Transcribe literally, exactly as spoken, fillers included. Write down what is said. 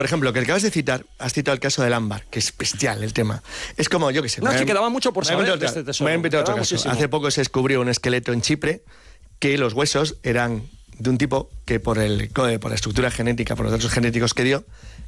Por ejemplo, que acabas de citar, has citado el caso del ámbar, que es bestial el tema. Es como, yo qué sé. No, es que me- quedaba mucho por me saber voy a de inventar- este tesoro. Me voy a inventar otro Quedaba caso. muchísimo. Hace poco se descubrió un esqueleto en Chipre que los huesos eran de un tipo que por, el, por la estructura genética, por los datos genéticos que dio,